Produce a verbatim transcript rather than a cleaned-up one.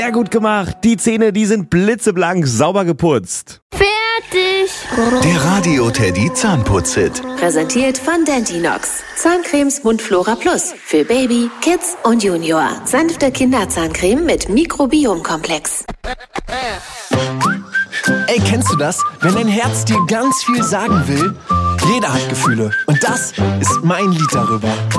Sehr gut gemacht. Die Zähne, die sind blitzeblank, sauber geputzt. Fertig. Der Radio Teddy Zahnputz-Hit. Präsentiert von Dentinox. Zahncremes Mundflora Plus. Für Baby, Kids und Junior. Sanfte Kinderzahncreme mit Mikrobiomkomplex. Ey, kennst du das? Wenn dein Herz dir ganz viel sagen will? Jeder hat Gefühle. Und das ist mein Lied darüber.